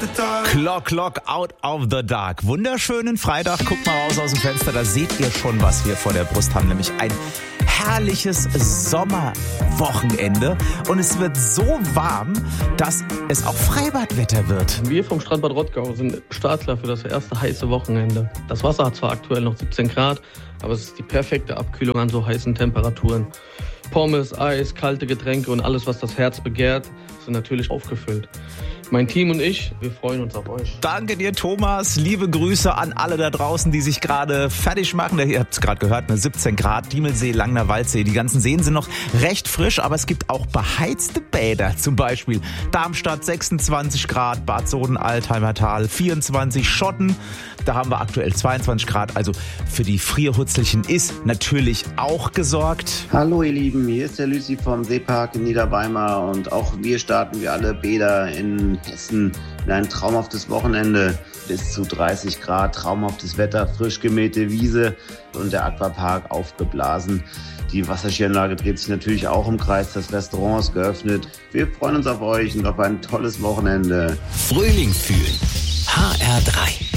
Clock out of the dark. Wunderschönen Freitag. Guckt mal raus aus dem Fenster, da seht ihr schon, was wir vor der Brust haben. Nämlich ein herrliches Sommerwochenende. Und es wird so warm, dass es auch Freibadwetter wird. Wir vom Strandbad Rottgau sind Startklar für das erste heiße Wochenende. Das Wasser hat zwar aktuell noch 17 Grad, aber es ist die perfekte Abkühlung an so heißen Temperaturen. Pommes, Eis, kalte Getränke und alles, was das Herz begehrt, sind natürlich aufgefüllt. Mein Team und ich, wir freuen uns auf euch. Danke dir, Thomas. Liebe Grüße an alle da draußen, die sich gerade fertig machen. Ihr habt es gerade gehört, 17 Grad, Diemelsee, Langner Waldsee. Die ganzen Seen sind noch recht frisch, aber es gibt auch beheizte Bäder. Zum Beispiel Darmstadt 26 Grad, Bad Soden-Alt, Heimertal 24, Schotten. Da haben wir aktuell 22 Grad. Also für die Frierhutzelchen ist natürlich auch gesorgt. Hallo ihr Lieben, hier ist der Lucy vom Seepark in Niederweimar und auch wir starten wie alle Bäder in Hessen in ein traumhaftes Wochenende. Bis zu 30 Grad, traumhaftes Wetter, frisch gemähte Wiese und der Aquapark aufgeblasen. Die Wasserskianlage dreht sich natürlich auch im Kreis, das Restaurant ist geöffnet. Wir freuen uns auf euch und auf ein tolles Wochenende. Frühling fühlen. HR3.